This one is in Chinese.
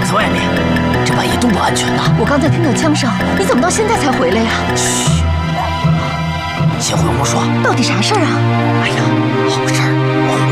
在外面，这半夜多不安全呐！ 我刚才听到枪声，你怎么到现在才回来呀？ 嘘，先回屋说。 到底啥事儿啊？ 哎呀，好事儿。